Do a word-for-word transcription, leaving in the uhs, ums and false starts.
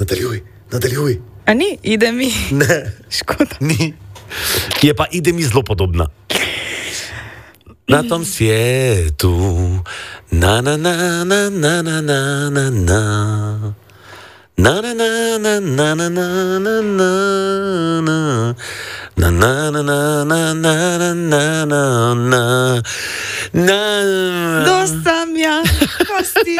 nadaljuj, nadaljuj. A ni, ide mi. Ne, Škoda. ni. Je pa ide mi zelo podobna. Na tom svijetu, na na na na na na na na na. Na na na na na na na na na na. Na na na na na na na na na na. Kdo sem jaz? Ko si